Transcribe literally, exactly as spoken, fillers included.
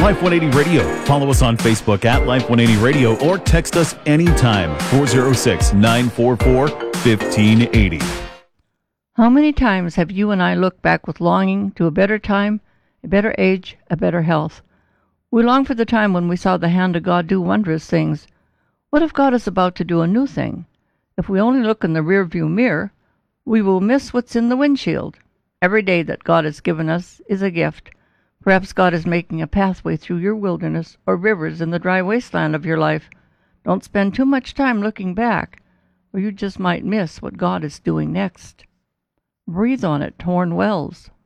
Life one eighty Radio. Follow us on Facebook at Life one eighty Radio or text us anytime, four oh six, nine four four, one five eight oh. How many times have you and I looked back with longing to a better time, a better age, a better health? We long for the time when we saw the hand of God do wondrous things. What if God is about to do a new thing? If we only look in the rearview mirror, we will miss what's in the windshield. Every day that God has given us is a gift. Perhaps God is making a pathway through your wilderness or rivers in the dry wasteland of your life. Don't spend too much time looking back, or you just might miss what God is doing next. Breathe on it, torn wells.